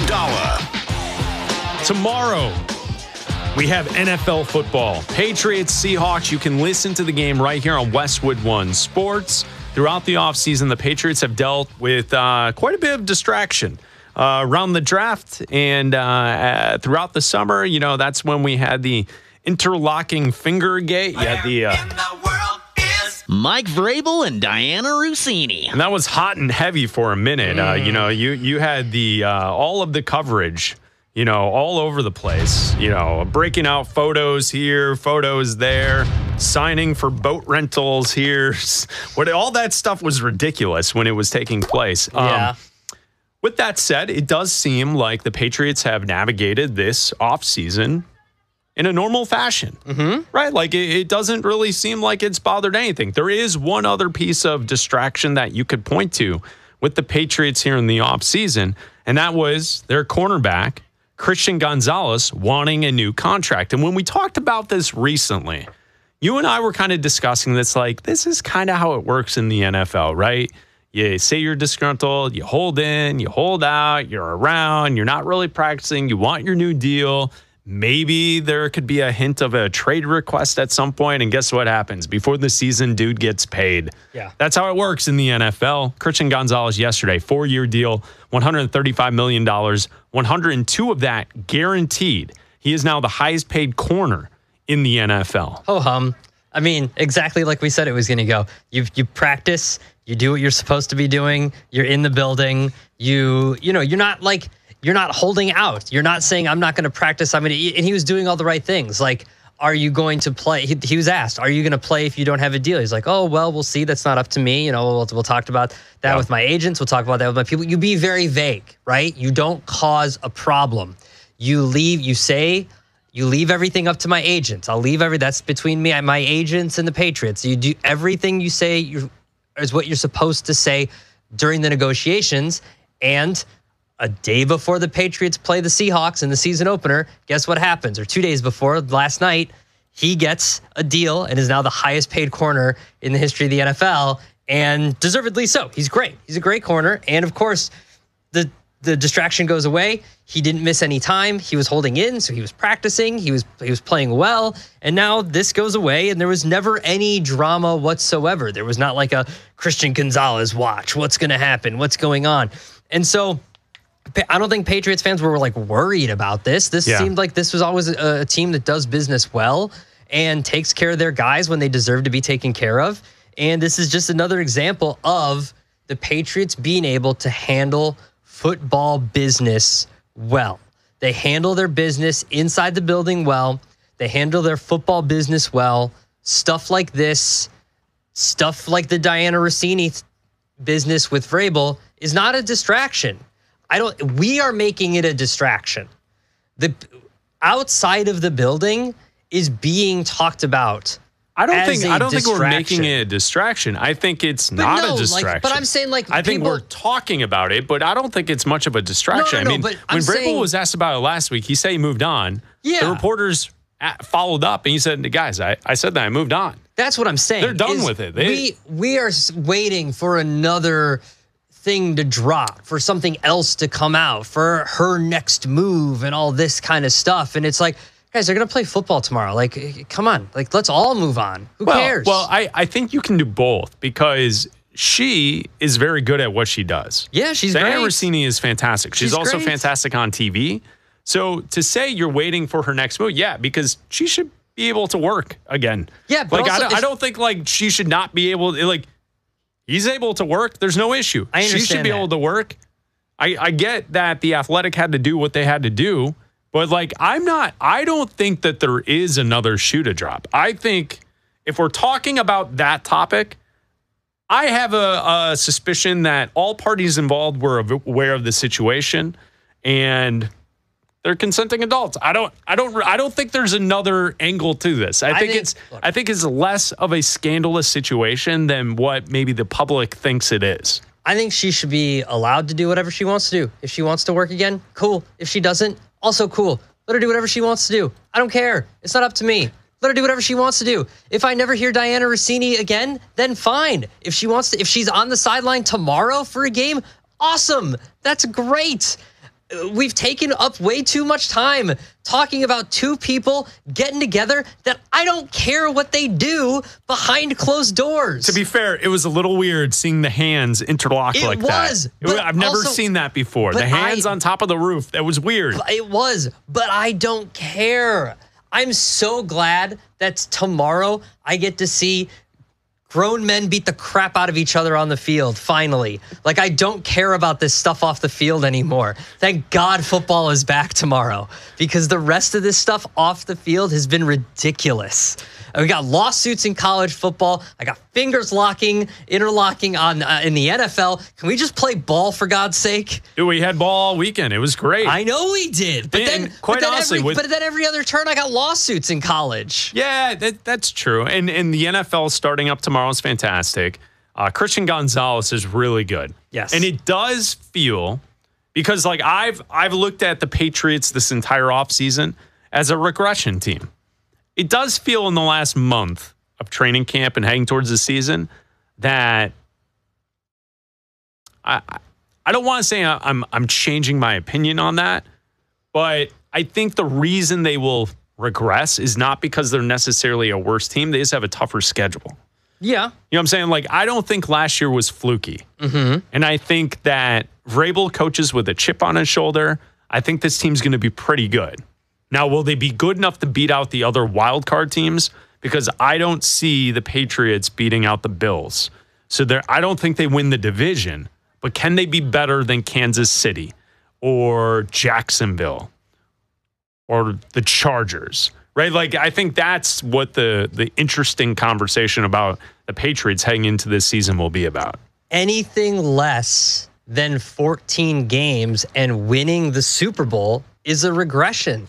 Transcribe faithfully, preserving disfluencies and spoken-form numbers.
Abdallah. Tomorrow, we have N F L football. Patriots, Seahawks. You can listen to the game right here on Westwood One Sports. Throughout the offseason, the Patriots have dealt with uh, quite a bit of distraction uh, around the draft. And uh, uh, throughout the summer, you know, that's when we had the interlocking finger gate. You had the... Uh, Mike Vrabel and Diana Rossini. And that was hot and heavy for a minute. Mm. Uh, you know, you you had the uh, all of the coverage, you know, all over the place. You know, breaking out photos here, photos there, signing for boat rentals here. What all that stuff was ridiculous when it was taking place. Yeah. Um, with that said, it does seem like the Patriots have navigated this offseason in a normal fashion, mm-hmm. right? Like it, it doesn't really seem like it's bothered anything. There is one other piece of distraction that you could point to with the Patriots here in the offseason, and that was their cornerback, Christian Gonzalez, wanting a new contract. And when we talked about this recently, you and I were kind of discussing this, like, this is kind of how it works in the N F L, right? You say you're disgruntled, you hold in, you hold out, you're around, you're not really practicing, you want your new deal. Maybe there could be a hint of a trade request at some point, and guess what happens? Before the season, dude gets paid. Yeah. That's how it works in the N F L. Christian Gonzalez yesterday, four-year deal, one hundred thirty-five million dollars, one hundred two of that guaranteed. He is now the highest paid corner in the N F L. Ho hum. I mean, exactly like we said it was going to go. You you practice, you do what you're supposed to be doing, you're in the building, you you know, you're not like... You're not holding out. You're not saying, I'm not going to practice. I'm going to, and he was doing all the right things. Like, are you going to play? He, he was asked, are you going to play if you don't have a deal? He's like, oh, well, we'll see. That's not up to me. You know, we'll, we'll talk about that yeah. with my agents. We'll talk about that with my people. You be very vague, right? You don't cause a problem. You leave, you say, you leave everything up to my agents. I'll leave every, that's between me and my agents and the Patriots. You do everything you say you is what you're supposed to say during the negotiations. And a day before the Patriots play the Seahawks in the season opener, guess what happens? Or two days before, last night, he gets a deal and is now the highest paid corner in the history of the N F L, and deservedly so. He's great. He's a great corner. And of course, the the distraction goes away. He didn't miss any time. He was holding in, so he was practicing. He was he was playing well. And now this goes away, and there was never any drama whatsoever. There was not like a Christian Gonzalez watch. What's going to happen? What's going on? And so I don't think Patriots fans were like worried about this. This yeah. seemed like this was always a, a team that does business well and takes care of their guys when they deserve to be taken care of. And this is just another example of the Patriots being able to handle football business well. They handle their business inside the building well. They handle their football business well. Stuff like this, stuff like the Diana Rossini business with Vrabel is not a distraction. I don't. We are making it a distraction. The outside of the building is being talked about. I don't as think. a I don't think we're distraction. making it a distraction. I think it's But not no, a distraction. Like, but I'm saying, like, I think people, we're talking about it, but I don't think it's much of a distraction. No, no, no, I mean, but when I'm Vrabel saying, was asked about it last week, he said he moved on. Yeah. The reporters followed up, and he said, "Guys, I, I said that I moved on." That's what I'm saying. They're done with it. They, we we are waiting for another thing to drop, for something else to come out, for her next move and all this kind of stuff. And it's like, guys, they're going to play football tomorrow. Like, come on. Like, let's all move on. Who well, cares? Well, I, I think you can do both because she is very good at what she does. Yeah, she's Diana great. Rossini is fantastic. She's, She's also great. fantastic on T V. So to say you're waiting for her next move, yeah, because she should be able to work again. Yeah, but like also I, don't, I don't think like she should not be able to, like, he's able to work. There's no issue. I She should understand be that. able to work. I, I get that the Athletic had to do what they had to do, but like I'm not, I don't think that there is another shoe to drop. I think if we're talking about that topic, I have a, a suspicion that all parties involved were aware of the situation and they're consenting adults. I don't, I don't, I don't think there's another angle to this. I, I think, think- it's, look. I think it's less of a scandalous situation than what maybe the public thinks it is. I think she should be allowed to do whatever she wants to do. If she wants to work again, cool. If she doesn't, also cool. Let her do whatever she wants to do. I don't care. It's not up to me. Let her do whatever she wants to do. If I never hear Diana Rossini again, then fine. If she wants to, if she's on the sideline tomorrow for a game, awesome. That's great. we've taken up way too much time talking about two people getting together that I don't care what they do behind closed doors. To be fair, it was a little weird seeing the hands interlock it like was, that. But I've never also, seen that before. The hands I, on top of the roof. That was weird. It was, but I don't care. I'm so glad that tomorrow I get to see grown men beat the crap out of each other on the field, finally. Like, I don't care about this stuff off the field anymore. Thank God football is back tomorrow, because the rest of this stuff off the field has been ridiculous. We got lawsuits in college football. I got fingers locking, interlocking on uh, in the N F L. Can we just play ball, for God's sake? Dude, we had ball all weekend. It was great. I know we did. But and, then, and quite but then honestly, every, with, but then every other turn, I got lawsuits in college. Yeah, that, that's true. And, and the N F L starting up tomorrow is fantastic. Uh, Christian Gonzalez is really good. Yes. And it does feel, because like I've I've looked at the Patriots this entire offseason as a regression team. It does feel in the last month of training camp and heading towards the season that I I don't want to say I'm I'm changing my opinion on that, but I think the reason they will regress is not because they're necessarily a worse team. They just have a tougher schedule. Yeah. You know what I'm saying? Like, I don't think last year was fluky. Mm-hmm. And I think that Vrabel coaches with a chip on his shoulder. I think this team's going to be pretty good. Now, will they be good enough to beat out the other wild card teams? Because I don't see the Patriots beating out the Bills. So there, I don't think they win the division. But can they be better than Kansas City or Jacksonville or the Chargers? Right? Like, I think that's what the the interesting conversation about the Patriots heading into this season will be about. Anything less than fourteen games and winning the Super Bowl is a regression.